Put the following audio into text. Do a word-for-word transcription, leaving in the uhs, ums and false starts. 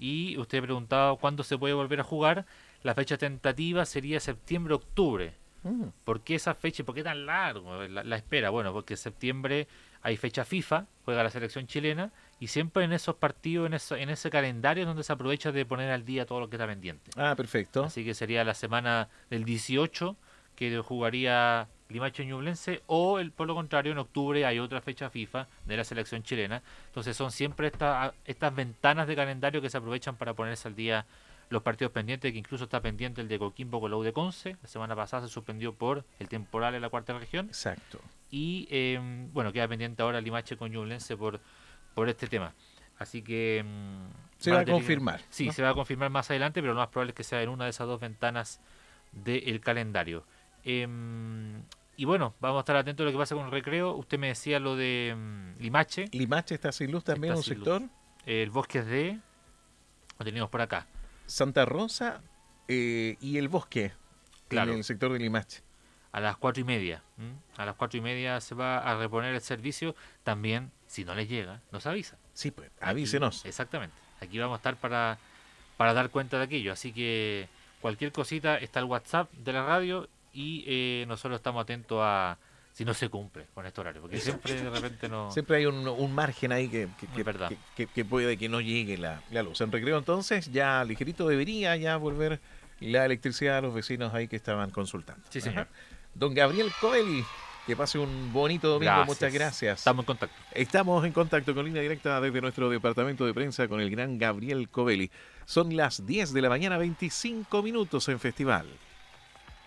Y usted preguntaba cuándo se puede volver a jugar. La fecha tentativa sería septiembre-octubre. Mm. ¿Por qué esa fecha y por qué tan largo la, la espera? Bueno, porque en septiembre hay fecha FIFA, juega la selección chilena, y siempre en esos partidos, en, eso, en ese calendario es donde se aprovecha de poner al día todo lo que está pendiente. Ah, perfecto. Así que sería la semana del dieciocho que jugaría Limache Ñublense, o el, por lo contrario, en octubre hay otra fecha FIFA de la selección chilena. Entonces son siempre esta, estas ventanas de calendario que se aprovechan para ponerse al día los partidos pendientes, que incluso está pendiente el de Coquimbo con la U de Conce. La semana pasada se suspendió por el temporal en la cuarta región. Exacto. Y eh, bueno, queda pendiente ahora Limache con Ñublense por, por este tema. Así que... mmm, Se va a confirmar. Sí, ¿no? se va a confirmar más adelante, pero lo más probable es que sea en una de esas dos ventanas del calendario. Eh, y bueno, vamos a estar atentos a lo que pasa con el Recreo. Usted me decía lo de um, Limache. Limache está sin luz también, Está un sin sector. luz. Eh, el Bosque es de... Lo tenemos por acá. Santa Rosa eh, y el Bosque, Claro. en el sector de Limache. A las cuatro y media. ¿m? A las cuatro y media se va a reponer el servicio. También, si no les llega, nos avisa. Sí, pues, Aquí- avísenos. exactamente. Aquí vamos a estar para, para dar cuenta de aquello. Así que cualquier cosita está el WhatsApp de la radio y eh, nosotros estamos atentos a si no se cumple con este horario. Porque siempre de repente no... Siempre hay un, un margen ahí que, que, Es que, verdad. que- que- que puede que no llegue la, la luz. En Recreo entonces ya ligerito debería ya volver la electricidad a los vecinos ahí que estaban consultando. Sí, señor. Ajá. Don Gabriel Coeli, que pase un bonito domingo. Gracias. Muchas gracias. Estamos en contacto. Estamos en contacto con línea directa desde nuestro departamento de prensa con el gran Gabriel Covelli. Son las diez de la mañana, veinticinco minutos en Festival.